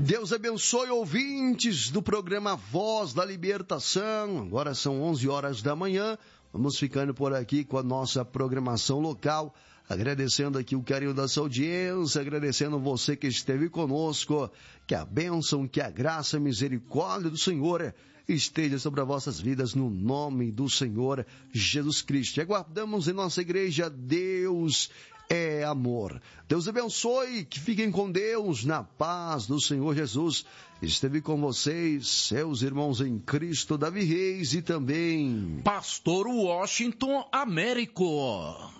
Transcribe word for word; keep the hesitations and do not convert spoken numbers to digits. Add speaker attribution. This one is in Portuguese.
Speaker 1: Deus abençoe ouvintes do programa Voz da Libertação. Agora são onze horas da manhã. Vamos ficando por aqui com a nossa programação local. Agradecendo aqui o carinho da sua audiência, agradecendo você que esteve conosco. Que a bênção, que a graça, a misericórdia do Senhor esteja sobre as vossas vidas no nome do Senhor Jesus Cristo. E aguardamos em nossa igreja Deus é amor. Deus abençoe, que fiquem com Deus, na paz do Senhor Jesus. Esteve com vocês, seus irmãos em Cristo, Davi Reis e também
Speaker 2: Pastor Washington Américo.